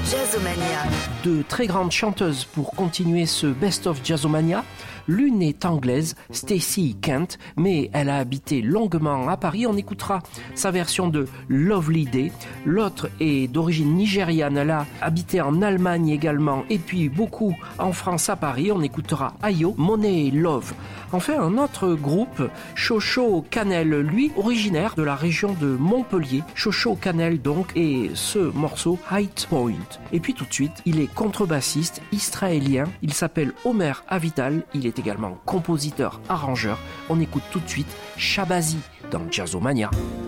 Jazzomania. De très grandes chanteuses pour continuer ce Best of Jazzomania. L'une est anglaise, Stacey Kent, mais elle a habité longuement à Paris. On écoutera sa version de Lovely Day. L'autre est d'origine nigériane, elle a habité en Allemagne également, et puis beaucoup en France à Paris. On écoutera Ayo, Money Love. Enfin, un autre groupe, Chocho Canel, lui, originaire de la région de Montpellier. Chocho Canel donc, et ce morceau High Point. Et puis tout de suite, il est contrebassiste israélien, il s'appelle Omer Avital, il est également compositeur, arrangeur. On écoute tout de suite Shabazi dans Jazzomania.